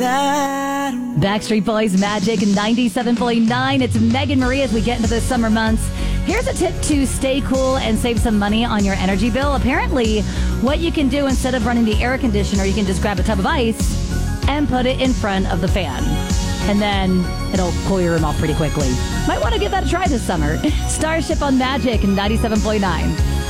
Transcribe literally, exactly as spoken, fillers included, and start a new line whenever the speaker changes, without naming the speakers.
that way.
Backstreet Boys Magic ninety-seven point nine. It's Megan Marie as we get into the summer months. Here's a tip to stay cool and save some money on your energy bill. Apparently, what you can do instead of running the air conditioner, you can just grab a tub of ice and put it in front of the fan. And then it'll cool your room off pretty quickly. Might want to give that a try this summer. Starship on Magic ninety-seven point nine.